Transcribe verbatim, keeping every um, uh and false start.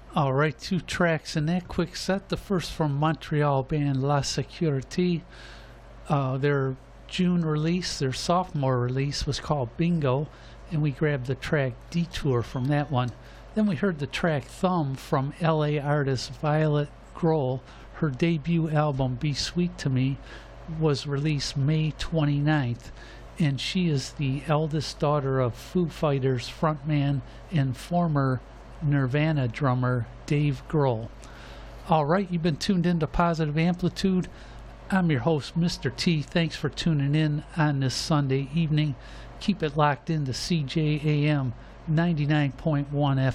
All right, two tracks in that quick set. The first from Montreal band La Sécurité. Uh, their June release, their sophomore release, was called Bingo, and we grabbed the track Detour from that one. Then we heard the track Thumb from L A artist Violet Grohl. Her debut album Be Sweet to Me was released May twenty-ninth, and she is the eldest daughter of Foo Fighters frontman and former Nirvana drummer Dave Grohl. All right, you've been tuned into Positive Amplitude. I'm your host, Mister T. Thanks for tuning in on this Sunday evening. Keep it locked into C J A M ninety-nine point one F M.